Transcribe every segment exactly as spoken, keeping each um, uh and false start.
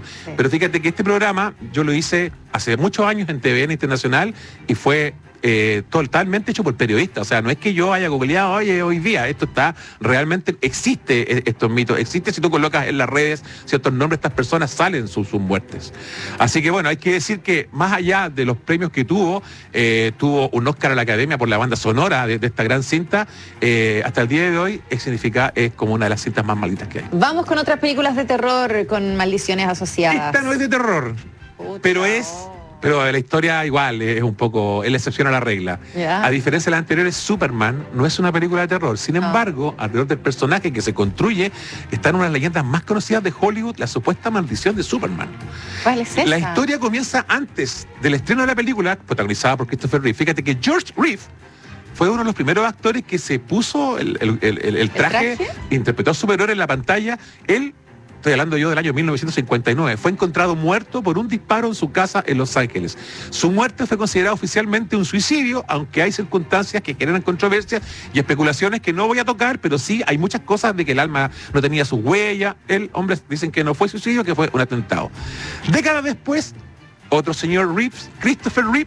eso. Sí. Pero fíjate que este programa yo lo hice hace muchos años en T V N Internacional y fue eh, totalmente hecho por periodistas. O sea, no es que yo haya googleado, oye, hoy día, esto está, realmente existe eh, estos mitos. Existe si tú colocas en las redes ciertos nombres, estas personas salen sus, sus muertes. Así que bueno, hay que decir que más allá de los premios que tuvo, eh, tuvo un Oscar a la Academia por la banda sonora de, de esta gran cinta, eh, hasta el día de hoy es, significa, es como una de las cintas más malditas que hay. Vamos con otras películas de terror con maldiciones asociadas. Esta no es de terror, Pucha, pero es... oh. Pero la historia igual es un poco, es la excepción a la regla. Ya. A diferencia de las anteriores, Superman no es una película de terror. Sin No. embargo, alrededor del personaje que se construye, están unas leyendas más conocidas de Hollywood, la supuesta maldición de Superman. ¿Cuál es esa? La historia comienza antes del estreno de la película, protagonizada por Christopher Reeve. Fíjate que George Reeve fue uno de los primeros actores que se puso el, el, el, el, el traje, traje? interpretó a superhéroe en la pantalla. Él, estoy hablando yo del año mil novecientos cincuenta y nueve, fue encontrado muerto por un disparo en su casa en Los Ángeles. Su muerte fue considerada oficialmente un suicidio, aunque hay circunstancias que generan controversias y especulaciones que no voy a tocar, pero sí hay muchas cosas de que el alma no tenía su huella. El hombre dicen que no fue suicidio, que fue un atentado. Décadas después, otro señor Reeves, Christopher Reeve,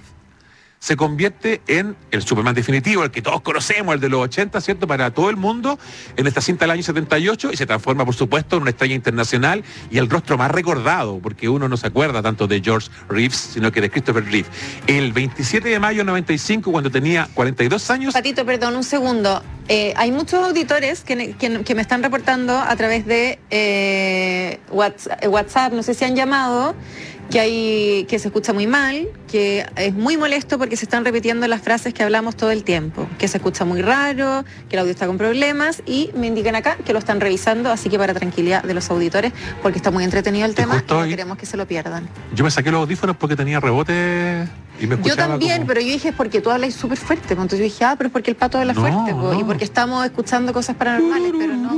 se convierte en el Superman definitivo, el que todos conocemos, el de los ochenta, ¿cierto? Para todo el mundo, en esta cinta del año setenta y ocho, y se transforma, por supuesto, en una estrella internacional y el rostro más recordado, porque uno no se acuerda tanto de George Reeves, sino que de Christopher Reeve. El veintisiete de mayo de noventa y cinco, cuando tenía cuarenta y dos años... Patito, perdón, un segundo. Eh, hay muchos auditores que, que, que me están reportando a través de eh, WhatsApp, no sé si han llamado, que hay que se escucha muy mal, que es muy molesto porque se están repitiendo las frases que hablamos todo el tiempo, que se escucha muy raro, que el audio está con problemas, y me indican acá que lo están revisando, así que para tranquilidad de los auditores, porque está muy entretenido el Y tema y justo no hoy- queremos que se lo pierdan. Yo me saqué los audífonos porque tenía rebote y me Yo escuchaba también, como- pero yo dije es porque tú hablas súper fuerte, pues. Entonces yo dije, ah, pero es porque el pato habla No, fuerte, pues, y no. porque estamos escuchando cosas paranormales, pero no.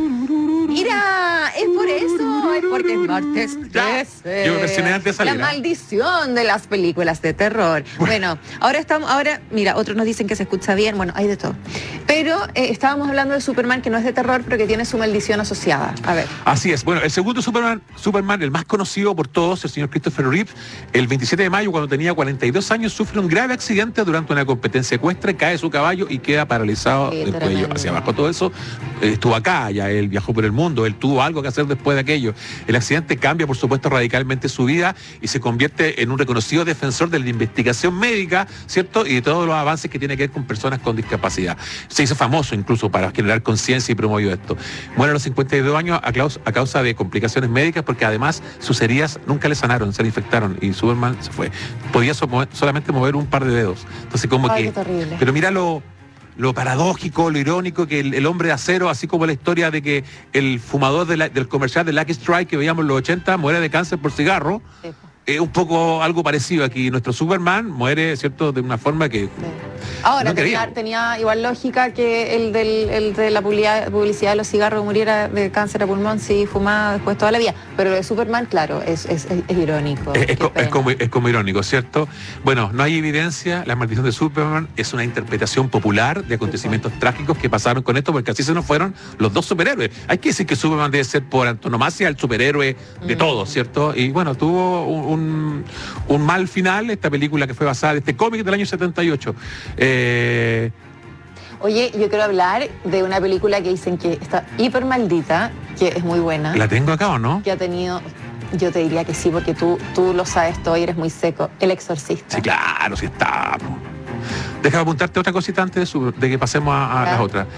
Mira, es por eso, es porque es martes Ya. trece. Yo me presioné antes de salir, La ¿eh? maldición de las películas de terror. Bueno, ahora estamos, ahora, mira, otros nos dicen que se escucha bien, bueno, hay de todo. Pero eh, estábamos hablando de Superman, que no es de terror, pero que tiene su maldición asociada. A ver. Así es. Bueno, el segundo Superman, Superman, el más conocido por todos, el señor Christopher Reeve, el veintisiete de mayo, cuando tenía cuarenta y dos años, sufre un grave accidente durante una competencia ecuestre, cae de su caballo y queda paralizado Qué del cuello tremendo. hacia abajo. Todo eso eh, estuvo acá, ya él viajó por el mundo, él tuvo algo que hacer después de aquello. El accidente cambia, por supuesto, radicalmente su vida y se convierte en un reconocido defensor de la investigación médica, ¿cierto? Y de todos los avances que tiene que ver con personas con discapacidad. Se hizo famoso incluso para generar conciencia y promovió esto. Muere a los cincuenta y dos años a causa, a causa de complicaciones médicas, porque además sus heridas nunca le sanaron, se le infectaron y Superman se fue. Podía so- mover- solamente mover un par de dedos. Entonces como Ay, que... qué terrible. Pero mira lo, lo paradójico, lo irónico, que el, el hombre de acero, así como la historia de que el fumador de la- del comercial de Lucky Strike que veíamos en los ochenta muere de cáncer por cigarro. Sí, Es un poco algo parecido aquí. Nuestro Superman muere, ¿cierto?, de una forma que... sí. Ahora, No tenía, queríamos. tenía igual lógica que el, del, el de la publicidad, publicidad de los cigarros muriera de cáncer a pulmón si fumaba después toda la vida. Pero lo de Superman, claro, es, es, es, es irónico. Es, es Qué co- es pena. como, es como irónico, ¿cierto? Bueno, no hay evidencia. La maldición de Superman es una interpretación popular de acontecimientos trágicos que pasaron con esto, porque así se nos fueron los dos superhéroes. Hay que decir que Superman debe ser por antonomasia el superhéroe de Mm. todos, ¿cierto? Y bueno, tuvo un, un, un mal final esta película que fue basada en este cómic del año setenta y ocho. Eh, Oye, yo quiero hablar de una película que dicen que está hiper maldita, que es muy buena, ¿La tengo acá o no? que ha tenido, yo te diría que sí, porque tú, tú lo sabes todo y eres muy seco, El Exorcista. Sí, claro, sí está. po. Déjame apuntarte otra cosita antes de, su- de que pasemos a, a Ya. las otras.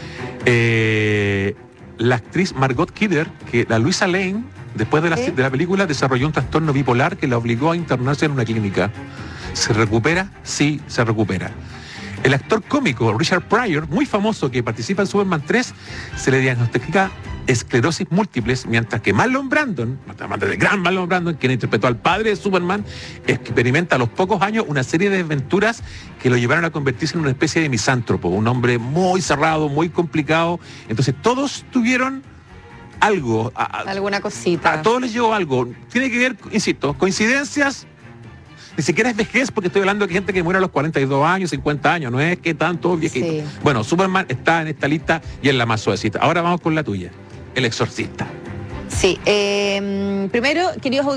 Eh, la actriz Margot Kidder, que la Luisa Lane, después de la, ¿Sí? de la película, desarrolló un trastorno bipolar que la obligó a internarse en una clínica. ¿Se recupera? Sí, se recupera. El actor cómico Richard Pryor, muy famoso, que participa en Superman tres, se le diagnostica esclerosis múltiples, mientras que Marlon Brandon, el gran Marlon Brandon, quien interpretó al padre de Superman, experimenta a los pocos años una serie de desventuras que lo llevaron a convertirse en una especie de misántropo, un hombre muy cerrado, muy complicado. Entonces todos tuvieron algo, a, a- Alguna cosita. a todos les llegó algo. Tiene que ver, insisto, coincidencias. Ni siquiera es vejez, porque estoy hablando de gente que muere a los cuarenta y dos años, cincuenta años, no es que tanto viejito. Sí. Bueno, Superman está en esta lista y es la más suavecita. Ahora vamos con la tuya, El Exorcista. Sí, eh, primero, queridos